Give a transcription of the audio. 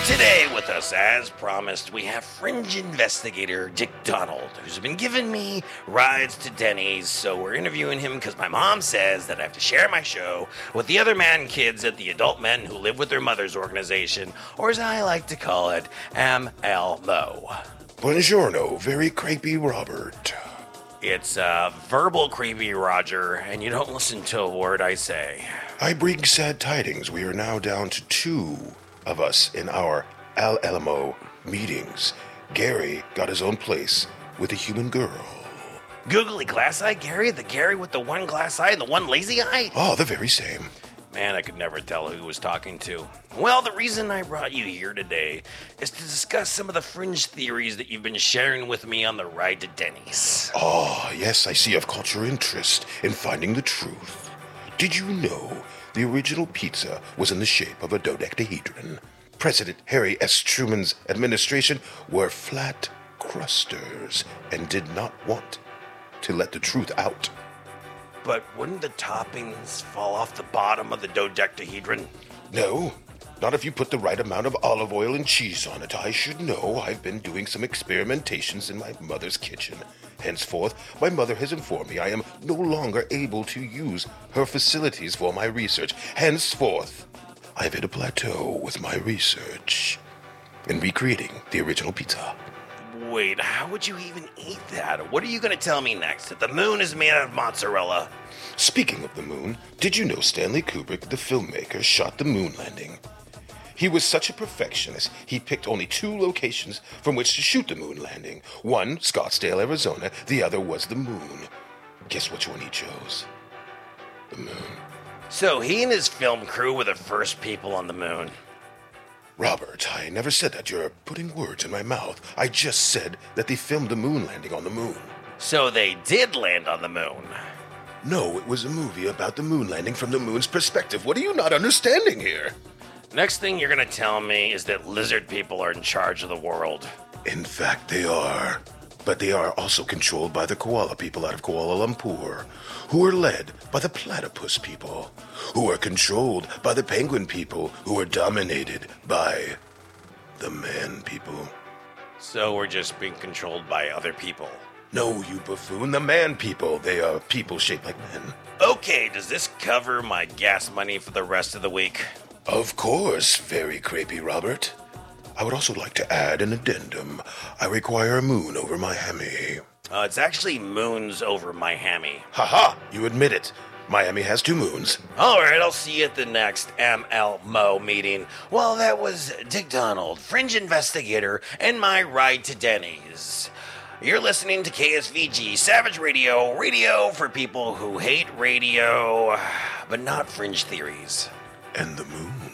Today with us, as promised, we have fringe investigator Dick Donald, who's been giving me rides to Denny's, so we're interviewing him because my mom says that I have to share my show with the other man kids at the Adult Men Who Live With Their Mothers organization, or as I like to call it, MLMO. Buongiorno, very creepy Robert. It's verbal creepy Roger, and you don't listen to a word I say. I bring sad tidings. We are now down to 2 of us in our LLMO meetings. Gary got his own place with a human girl. Googly glass eye Gary? The Gary with the one glass eye and the one lazy eye? Oh, the very same. Man, I could never tell who he was talking to. Well, the reason I brought you here today is to discuss some of the fringe theories that you've been sharing with me on the ride to Denny's. Oh, yes, I see you've caught your interest in finding the truth. Did you know the original pizza was in the shape of a dodecahedron? President Harry S. Truman's administration were flat crusters and did not want to let the truth out. But wouldn't the toppings fall off the bottom of the dodecahedron? No, not if you put the right amount of olive oil and cheese on it. I should know. I've been doing some experimentations in my mother's kitchen. Henceforth, my mother has informed me I am no longer able to use her facilities for my research. Henceforth, I've hit a plateau with my research in recreating the original pizza. Wait, how would you even eat that? What are you going to tell me next? That the moon is made out of mozzarella? Speaking of the moon, did you know Stanley Kubrick, the filmmaker, shot the moon landing? He was such a perfectionist, he picked only 2 locations from which to shoot the moon landing. One, Scottsdale, Arizona. The other was the moon. Guess which one he chose? The moon. So he and his film crew were the first people on the moon. Robert, I never said that. You're putting words in my mouth. I just said that they filmed the moon landing on the moon. So they did land on the moon. No, it was a movie about the moon landing from the moon's perspective. What are you not understanding here? Next thing you're gonna tell me is that lizard people are in charge of the world. In fact, they are. But they are also controlled by the koala people out of Kuala Lumpur, who are led by the platypus people, who are controlled by the penguin people, who are dominated by the man people. So we're just being controlled by other people. No, you buffoon, the man people. They are people shaped like men. Okay, does this cover my gas money for the rest of the week? Of course, very creepy, Robert. I would also like to add an addendum. I require a moon over my hammy. It's actually moons over my hammy. Haha, you admit it. Miami has 2 moons. Alright, I'll see you at the next MLMO meeting. Well, that was Dick Donald, fringe investigator, and my ride to Denny's. You're listening to KSVG Savage Radio, radio for people who hate radio, but not fringe theories. And the moon.